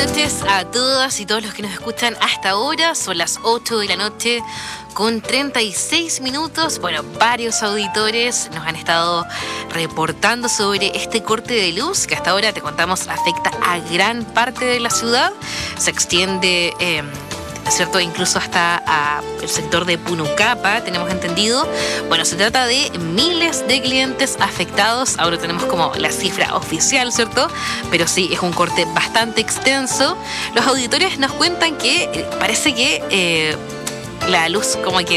noches a todas y todos los que nos escuchan hasta ahora. Son las 8 de la noche con 36 minutos. Bueno, varios auditores nos han estado reportando sobre este corte de luz que hasta ahora, te contamos, afecta a gran parte de la ciudad. Se extiende, ¿cierto? Incluso hasta el sector de Punucapa, tenemos entendido. Bueno, se trata de miles de clientes afectados. Ahora tenemos como la cifra oficial, ¿cierto? Pero sí, es un corte bastante extenso. Los auditores nos cuentan que parece que la luz como que